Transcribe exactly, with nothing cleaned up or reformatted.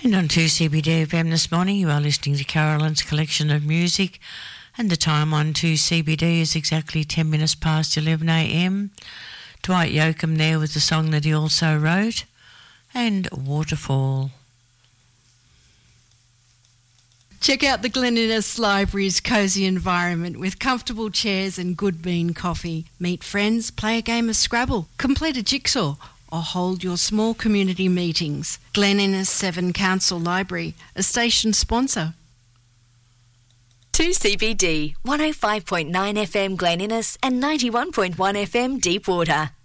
And on two C B D F M this morning, you are listening to Carolyn's Collection of Music, and the time on two C B D is exactly ten minutes past eleven a m. Dwight Yoakam there with the song that he also wrote, and Waterfall. Check out the Glen Innes Library's cosy environment with comfortable chairs and good bean coffee. Meet friends, play a game of Scrabble, complete a jigsaw, or hold your small community meetings. Glen Innes Seven Council Library, a station sponsor. two C B D, one oh five point nine F M Glen Innes and ninety-one point one F M Deepwater.